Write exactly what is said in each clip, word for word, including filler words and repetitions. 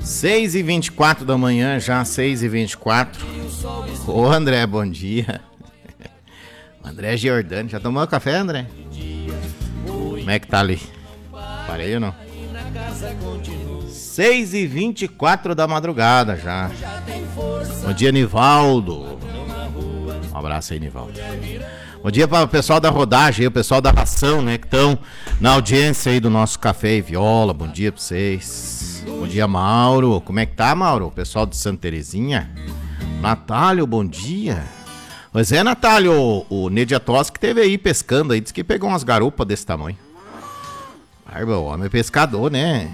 seis e vinte e quatro da manhã, já seis e vinte e quatro. Ô André, bom dia. André Giordani, já tomou café, André? Como é que tá ali? Parei ou não? seis e vinte e quatro da madrugada já. Bom dia, Nivaldo. Um abraço aí, Nivaldo. Bom dia para o pessoal da rodagem, o pessoal da ração, né, que estão na audiência aí do nosso Café e Viola. Bom dia para vocês. Bom dia, Mauro. Como é que tá, Mauro? O pessoal de Santa Terezinha. Natálio, bom dia. Pois é, Natálio, o, o Nediatos que teve aí pescando aí, disse que pegou umas garupas desse tamanho. Barba, o homem é pescador, né?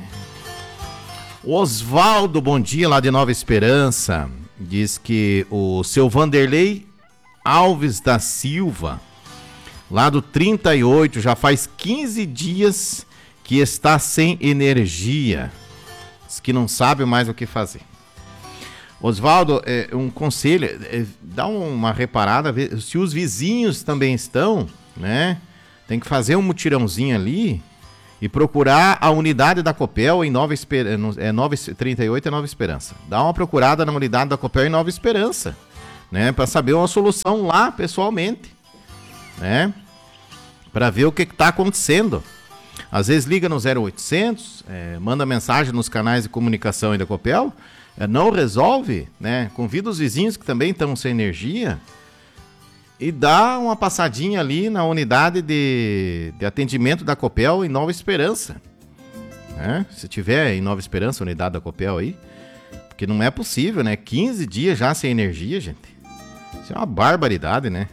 Osvaldo, bom dia, lá de Nova Esperança. Diz que o seu Vanderlei Alves da Silva, lá do trinta e oito, já faz quinze dias que está sem energia. Diz que não sabe mais o que fazer. Osvaldo, é, um conselho, é, dá uma reparada, se os vizinhos também estão, né? Tem que fazer um mutirãozinho ali e procurar a unidade da Copel em Nova Esperança, é Nova, trinta e oito é Nova Esperança. Dá uma procurada na unidade da Copel em Nova Esperança, né? Para saber uma solução lá pessoalmente, né? Para ver o que está acontecendo. Às vezes liga no zero oitocentos, é, manda mensagem nos canais de comunicação aí da Copel, é, não resolve, né? Convida os vizinhos que também estão sem energia e dá uma passadinha ali na unidade de, de atendimento da Copel em Nova Esperança, né? Se tiver em Nova Esperança, unidade da Copel aí, porque não é possível, né? quinze dias já sem energia, gente. Isso é uma barbaridade, né?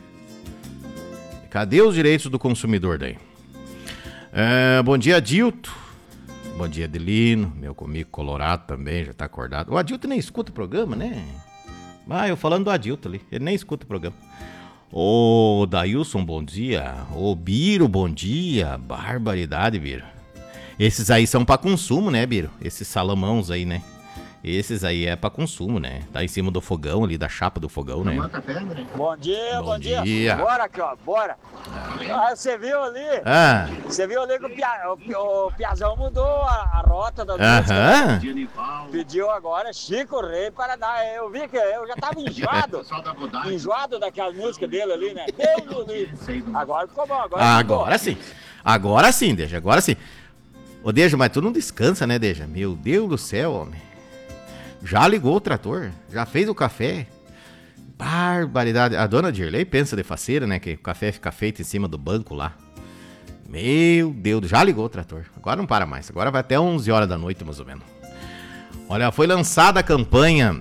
Cadê os direitos do consumidor daí? É, bom dia, Adilto. Bom dia, Adelino. Meu comigo colorado também, já tá acordado. O Adilto nem escuta o programa, né? Ah, eu falando do Adilto ali. Ele nem escuta o programa. Ô, Dailson, bom dia. Ô, Biro, bom dia. Barbaridade, Biro. Esses aí são pra consumo, né, Biro? Esses salamãos aí, né? Esses aí é pra consumo, né? Tá em cima do fogão ali, da chapa do fogão, né? Bom dia, bom, bom dia. dia. Bora aqui, ó, bora. Ah, você viu ali? Ah. Você viu ali que o, Pia, o, o Piazão mudou a, a rota da Aham. música. Pediu agora Chico Rei para dar. Eu vi que eu já tava enjoado. enjoado daquela música dele ali, né? Deus me livre. Agora ficou bom, agora Ah, ficou agora bom. sim. Agora sim, Deja, agora sim. Ô, Deja, mas tu não descansa, né, Deja? Meu Deus do céu, homem. Já ligou o trator? Já fez o café? Barbaridade. A dona Dirley pensa de faceira, né? Que o café fica feito em cima do banco lá. Meu Deus, já ligou o trator. Agora não para mais. Agora vai até onze horas da noite, mais ou menos. Olha, foi lançada a campanha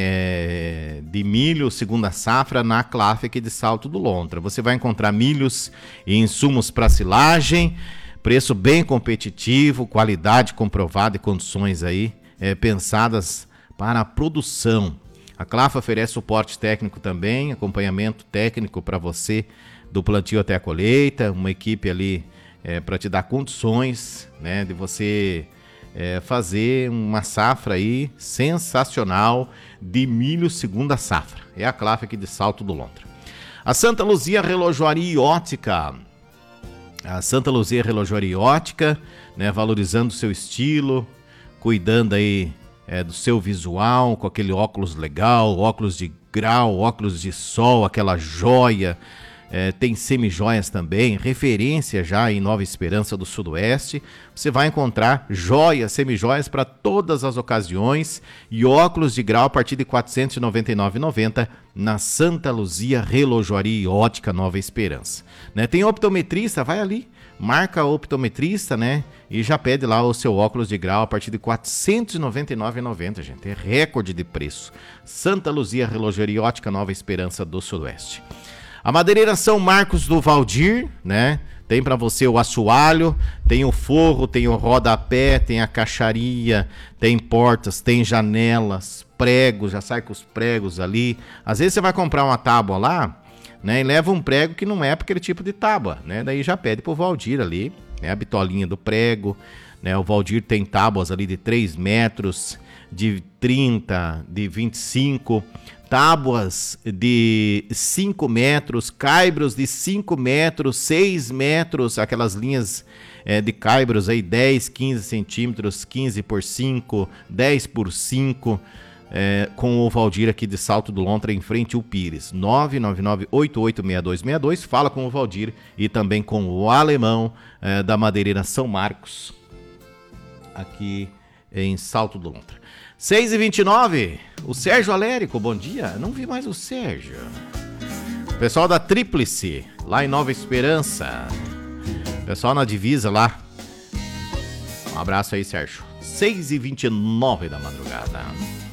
é, de milho segunda safra na Clafic de Salto do Lontra. Você vai encontrar milhos e insumos para silagem, preço bem competitivo, qualidade comprovada e condições aí é, pensadas para a produção. A Clafa oferece suporte técnico também, acompanhamento técnico para você do plantio até a colheita, uma equipe ali é, para te dar condições, né, de você é, fazer uma safra aí sensacional de milho segunda safra. É a Clafa aqui de Salto do Lontra. A Santa Luzia Relojoaria e Ótica. A Santa Luzia Relojoaria e Ótica, né, valorizando o seu estilo, cuidando aí É, do seu visual, com aquele óculos legal, óculos de grau, óculos de sol, aquela joia, é, tem semi-joias também, referência já em Nova Esperança do Sudoeste. Você vai encontrar joias, semi-joias para todas as ocasiões e óculos de grau a partir de quatrocentos e noventa e nove reais e noventa centavos na Santa Luzia Relojoaria e Ótica Nova Esperança. Né? Tem optometrista, vai ali, marca o optometrista, né? E já pede lá o seu óculos de grau a partir de quatrocentos e noventa e nove reais e noventa centavos, gente. É recorde de preço. Santa Luzia Relojoaria e Ótica Nova Esperança do Sudoeste. A madeireira São Marcos do Valdir, né? Tem para você o assoalho, tem o forro, tem o rodapé, tem a caixaria, tem portas, tem janelas, pregos, já sai com os pregos ali. Às vezes você vai comprar uma tábua lá, né, e leva um prego que não é para aquele tipo de tábua, né? Daí já pede pro Valdir ali, né, a bitolinha do prego, né? O Valdir tem tábuas ali de três metros, de trinta, de vinte e cinco, tábuas de cinco metros, caibros de cinco metros, seis metros, aquelas linhas é, de caibros aí, dez, quinze centímetros, quinze por cinco, dez por cinco, é, com o Valdir aqui de Salto do Lontra, em frente ao Pires. nove nove nove oito oito seis dois seis dois, fala com o Valdir e também com o Alemão é, da Madeireira São Marcos, aqui em Salto do Lontra. seis e vinte e nove, o Sérgio Alérico, bom dia. Não vi mais o Sérgio. Pessoal da Tríplice, lá em Nova Esperança. Pessoal na divisa lá. Um abraço aí, Sérgio. seis e vinte e nove da madrugada.